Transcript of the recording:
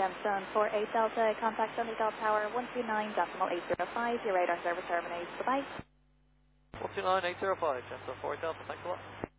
Gemstone 48 Delta, contact Sunny Delta Tower 129.805, your radar service terminates. Goodbye. 129.805, Gemstone 48 Delta, thanks a lot.